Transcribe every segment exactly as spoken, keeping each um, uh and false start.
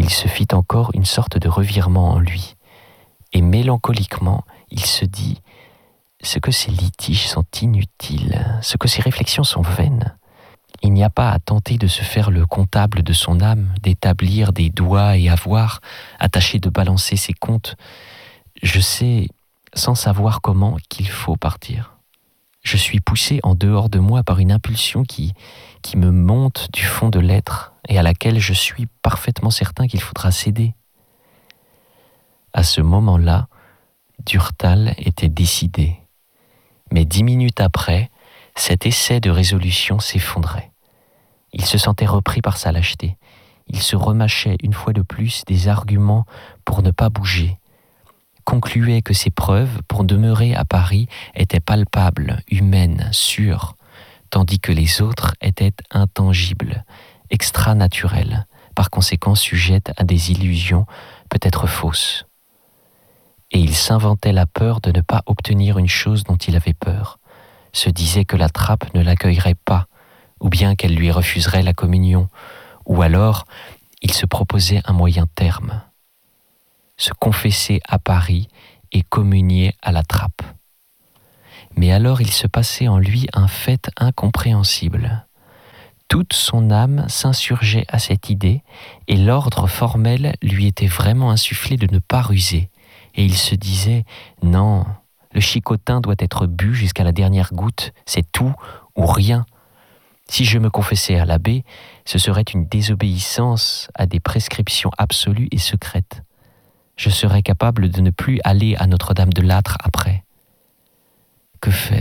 il se fit encore une sorte de revirement en lui, et mélancoliquement, il se dit « Ce que ces litiges sont inutiles, ce que ces réflexions sont vaines. Il n'y a pas à tenter de se faire le comptable de son âme, d'établir des doigts et avoirs, à tâcher de balancer ses comptes. Je sais, sans savoir comment, qu'il faut partir. Je suis poussé en dehors de moi par une impulsion qui, qui me monte du fond de l'être et à laquelle je suis parfaitement certain qu'il faudra céder. » À ce moment-là, Durtal était décidé. Mais dix minutes après, cet essai de résolution s'effondrait. Il se sentait repris par sa lâcheté. Il se remâchait une fois de plus des arguments pour ne pas bouger, concluait que ses preuves pour demeurer à Paris étaient palpables, humaines, sûres, tandis que les autres étaient intangibles, extranaturelles, par conséquent sujettes à des illusions peut-être fausses. Et il s'inventait la peur de ne pas obtenir une chose dont il avait peur, se disait que la trappe ne l'accueillerait pas, ou bien qu'elle lui refuserait la communion, ou alors il se proposait un moyen terme, se confesser à Paris et communier à la trappe. Mais alors il se passait en lui un fait incompréhensible. Toute son âme s'insurgeait à cette idée, et l'ordre formel lui était vraiment insufflé de ne pas ruser. Et il se disait « Non, le chicotin doit être bu jusqu'à la dernière goutte, c'est tout ou rien. Si je me confessais à l'abbé, ce serait une désobéissance à des prescriptions absolues et secrètes. Je serais capable de ne plus aller à Notre-Dame de Lattre après. Que faire ?»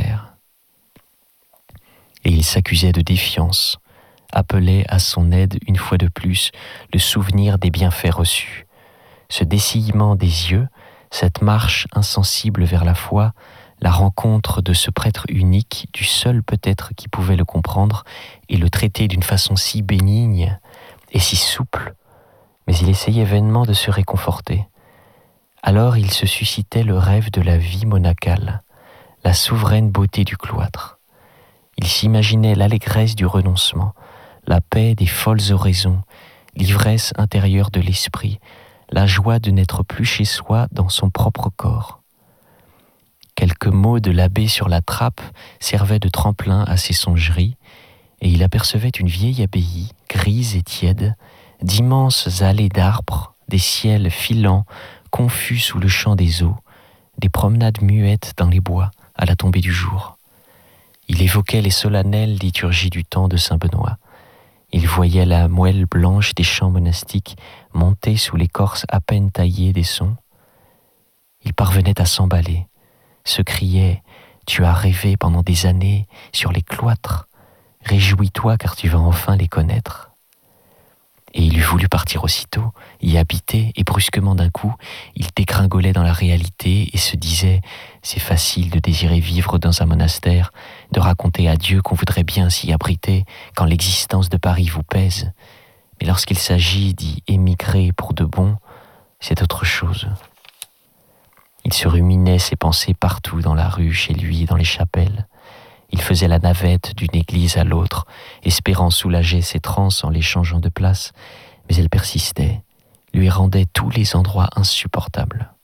Et il s'accusait de défiance, appelait à son aide une fois de plus le souvenir des bienfaits reçus. Ce dessillement des yeux, cette marche insensible vers la foi, la rencontre de ce prêtre unique, du seul peut-être qui pouvait le comprendre et le traiter d'une façon si bénigne et si souple, mais il essayait vainement de se réconforter. Alors il se suscitait le rêve de la vie monacale, la souveraine beauté du cloître. Il s'imaginait l'allégresse du renoncement, la paix des folles oraisons, l'ivresse intérieure de l'esprit, la joie de n'être plus chez soi dans son propre corps. Quelques mots de l'abbé sur la trappe servaient de tremplin à ses songeries, et il apercevait une vieille abbaye, grise et tiède, d'immenses allées d'arbres, des ciels filants, confus sous le chant des eaux, des promenades muettes dans les bois à la tombée du jour. Il évoquait les solennelles liturgies du temps de Saint-Benoît. Il voyait la moelle blanche des champs monastiques monter sous l'écorce à peine taillée des sons. Il parvenait à s'emballer, se criait « Tu as rêvé pendant des années sur les cloîtres, réjouis-toi car tu vas enfin les connaître. » Et il eût voulu partir aussitôt, y habiter, et brusquement d'un coup, il dégringolait dans la réalité et se disait « C'est facile de désirer vivre dans un monastère, de raconter à Dieu qu'on voudrait bien s'y abriter quand l'existence de Paris vous pèse. Mais lorsqu'il s'agit d'y émigrer pour de bon, c'est autre chose. » Il se ruminait ses pensées partout dans la rue, chez lui, dans les chapelles. Il faisait la navette d'une église à l'autre, espérant soulager ses transes en les changeant de place, mais elle persistait, lui rendait tous les endroits insupportables.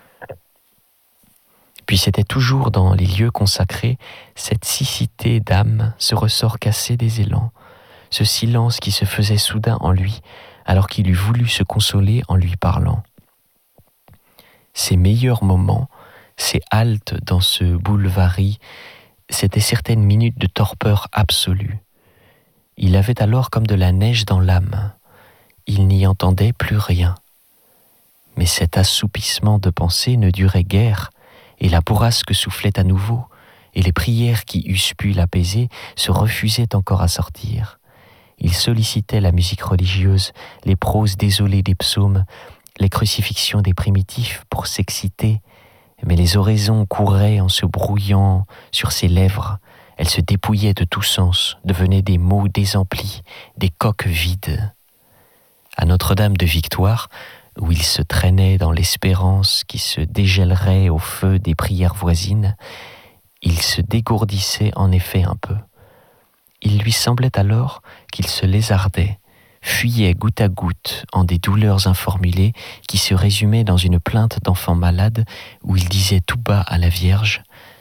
Puis c'était toujours dans les lieux consacrés cette siccité d'âme, ce ressort cassé des élans, ce silence qui se faisait soudain en lui, alors qu'il eût voulu se consoler en lui parlant. Ses meilleurs moments, ses haltes dans ce boulevard, c'étaient certaines minutes de torpeur absolue. Il avait alors comme de la neige dans l'âme. Il n'y entendait plus rien. Mais cet assoupissement de pensée ne durait guère, et la bourrasque soufflait à nouveau, et les prières qui eussent pu l'apaiser se refusaient encore à sortir. Il sollicitait la musique religieuse, les proses désolées des psaumes, les crucifixions des primitifs pour s'exciter, mais les oraisons couraient en se brouillant sur ses lèvres. Elles se dépouillaient de tout sens, devenaient des mots désemplis, des coques vides. À Notre-Dame de Victoire, où il se traînait dans l'espérance qui se dégèlerait au feu des prières voisines, il se dégourdissait en effet un peu. Il lui semblait alors qu'il se lézardait, fuyait goutte à goutte en des douleurs informulées qui se résumaient dans une plainte d'enfant malade où il disait tout bas à la Vierge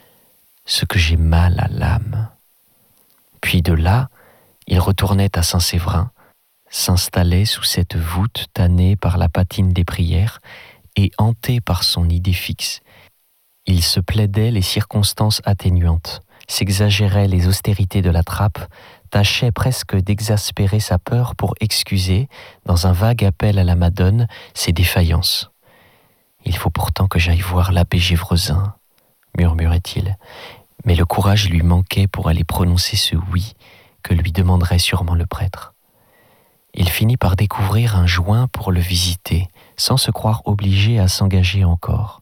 « Ce que j'ai mal à l'âme ». Puis de là, il retournait à Saint-Séverin, s'installait sous cette voûte tannée par la patine des prières et hanté par son idée fixe. Il se plaidait les circonstances atténuantes, s'exagérait les austérités de la trappe, tâchait presque d'exaspérer sa peur pour excuser, dans un vague appel à la Madone, ses défaillances. « Il faut pourtant que j'aille voir l'abbé Gévresin », murmurait-il, mais le courage lui manquait pour aller prononcer ce « oui » que lui demanderait sûrement le prêtre. Il finit par découvrir un joint pour le visiter, sans se croire obligé à s'engager encore.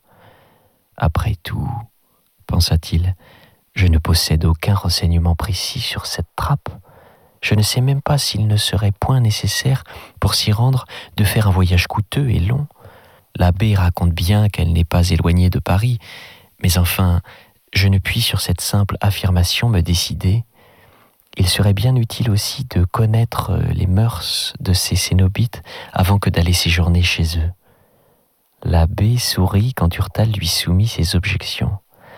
Après tout, pensa-t-il, je ne possède aucun renseignement précis sur cette trappe. Je ne sais même pas s'il ne serait point nécessaire, pour s'y rendre, de faire un voyage coûteux et long. L'abbé raconte bien qu'elle n'est pas éloignée de Paris, mais enfin, je ne puis sur cette simple affirmation me décider. Il serait bien utile aussi de connaître les mœurs de ces cénobites avant que d'aller séjourner chez eux. L'abbé sourit quand Durtal lui soumit ses objections.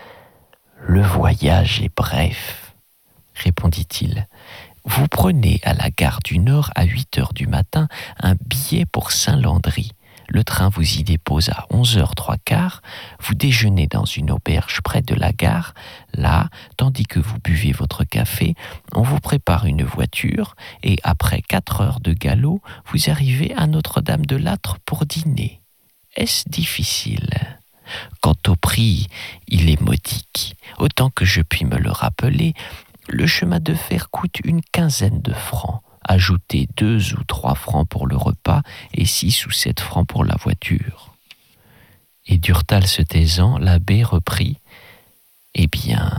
« Le voyage est bref, » répondit-il. « Vous prenez à la gare du Nord à huit heures du matin un billet pour Saint-Landry. Le train vous y dépose à onze heures trois quarts. Vous déjeunez dans une auberge près de la gare. Là, tandis que vous buvez votre café, on vous prépare une voiture et après quatre heures de galop, vous arrivez à Notre-Dame-de-Lattre pour dîner. Est-ce difficile ? Quant au prix, il est modique. Autant que je puis me le rappeler, le chemin de fer coûte une quinzaine de francs. Ajoutez deux ou trois francs pour le repas et six ou sept francs pour la voiture. » Et Durtal se taisant, l'abbé reprit « Eh bien...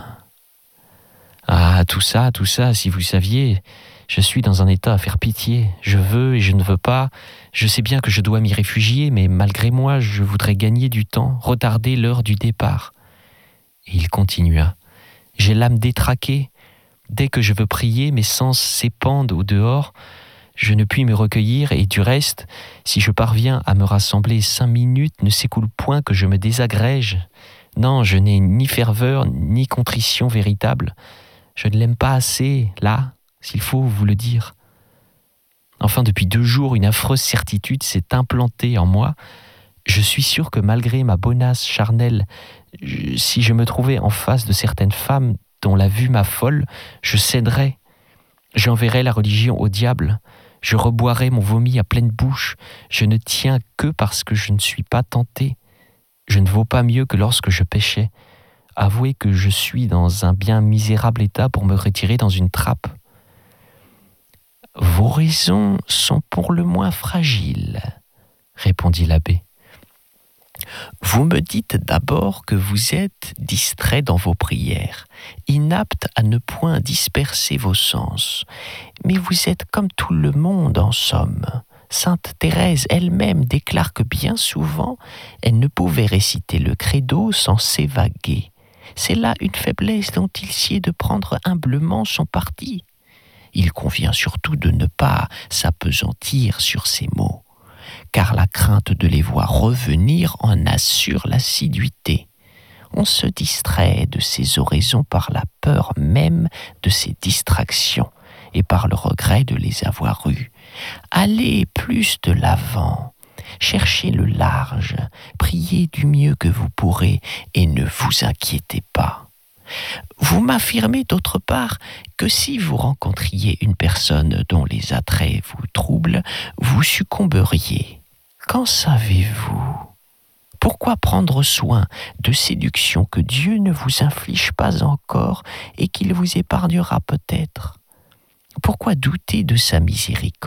Ah, tout ça, tout ça, si vous saviez, je suis dans un état à faire pitié. Je veux et je ne veux pas. Je sais bien que je dois m'y réfugier, mais malgré moi, je voudrais gagner du temps, retarder l'heure du départ. » Et il continua « J'ai l'âme détraquée. Dès que je veux prier, mes sens s'épandent au dehors. Je ne puis me recueillir et du reste, si je parviens à me rassembler cinq minutes, ne s'écoule point que je me désagrège. Non, je n'ai ni ferveur, ni contrition véritable. Je ne l'aime pas assez, là, s'il faut vous le dire. Enfin, depuis deux jours, une affreuse certitude s'est implantée en moi. Je suis sûr que malgré ma bonasse charnelle, je, si je me trouvais en face de certaines femmes dont la vue m'affole, je céderais. J'enverrais la religion au diable. Je reboirais mon vomi à pleine bouche. Je ne tiens que parce que je ne suis pas tenté. Je ne vaux pas mieux que lorsque je péchais. Avouez que je suis dans un bien misérable état pour me retirer dans une trappe. » « Vos raisons sont pour le moins fragiles, » répondit l'abbé. « Vous me dites d'abord que vous êtes distrait dans vos prières, inapte à ne point disperser vos sens, mais vous êtes comme tout le monde en somme. Sainte Thérèse elle-même déclare que bien souvent, elle ne pouvait réciter le credo sans s'évaguer. C'est là une faiblesse dont il sied de prendre humblement son parti. Il convient surtout de ne pas s'appesantir sur ces mots, car la crainte de les voir revenir en assure l'assiduité. On se distrait de ces oraisons par la peur même de ces distractions et par le regret de les avoir eues. Allez plus de l'avant, cherchez le large, priez du mieux que vous pourrez et ne vous inquiétez pas. Vous m'affirmez d'autre part que si vous rencontriez une personne dont les attraits vous troublent, vous succomberiez. Qu'en savez-vous ? Pourquoi prendre soin de séductions que Dieu ne vous inflige pas encore et qu'il vous épargnera peut-être ? Pourquoi douter de sa miséricorde ?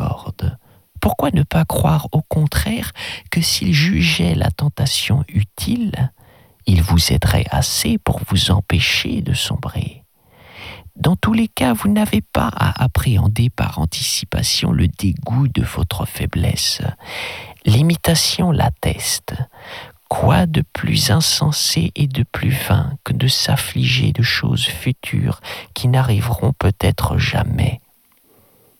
Pourquoi ne pas croire au contraire que s'il jugeait la tentation utile, il vous aiderait assez pour vous empêcher de sombrer. Dans tous les cas, vous n'avez pas à appréhender par anticipation le dégoût de votre faiblesse. L'imitation l'atteste. Quoi de plus insensé et de plus vain que de s'affliger de choses futures qui n'arriveront peut-être jamais ?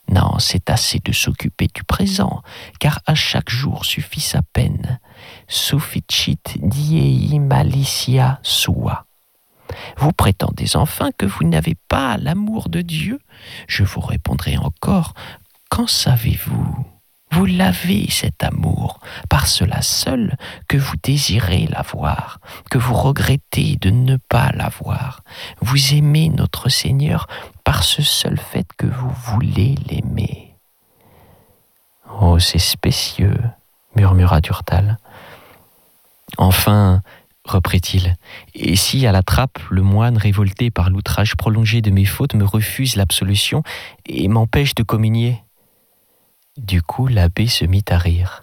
Non, c'est assez de s'occuper du présent, car à chaque jour suffit sa peine. Sufficit diei malicia sua. Vous prétendez enfin que vous n'avez pas l'amour de Dieu? Je vous répondrai encore, qu'en savez-vous? Vous l'avez, cet amour, par cela seul que vous désirez l'avoir, que vous regrettez de ne pas l'avoir. Vous aimez notre Seigneur par ce seul fait que vous voulez l'aimer. Oh, c'est spécieux, murmura Durtal. Enfin, reprit-il, et si à la trappe, le moine révolté par l'outrage prolongé de mes fautes me refuse l'absolution et m'empêche de communier? Du coup, l'abbé se mit à rire.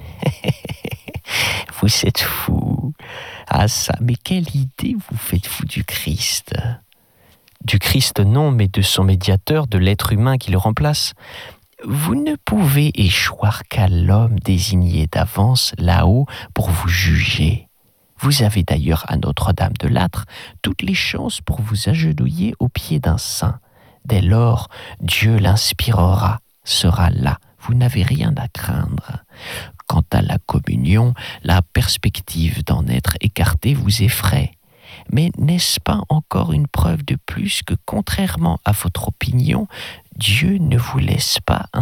Vous êtes fou. Ah ça, mais quelle idée vous faites-vous du Christ? Du Christ non, mais de son médiateur, de l'être humain qui le remplace. Vous ne pouvez échoir qu'à l'homme désigné d'avance là-haut pour vous juger. Vous avez d'ailleurs à Notre-Dame de Lattre toutes les chances pour vous agenouiller aux pieds d'un saint. Dès lors, Dieu l'inspirera, sera là. Vous n'avez rien à craindre. Quant à la communion, la perspective d'en être écarté vous effraie. Mais n'est-ce pas encore une preuve de plus que, contrairement à votre opinion, Dieu ne vous laisse pas